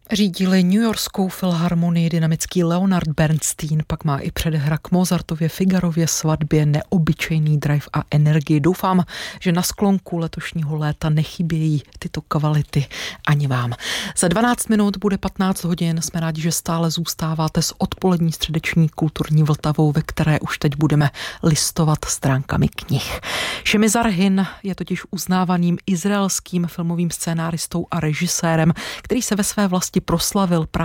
Řídí-li newyorskou filharmonii dynamický Leonard Bernstein, pak má i předehra k Mozartově Figarově svatbě neobyčejný drive a energii. Doufám, že na sklonku letošního léta nechybějí tyto kvality ani vám. Za 12 minut bude 15 hodin. Jsme rádi, že stále zůstáváte s odpolední středeční kulturní Vltavou, ve které už teď budeme listovat stránkami knih. Shemizar Hin je totiž uznávaným izraelským filmovým scénáristou a režisérem, který se ve své vlasti proslavil právě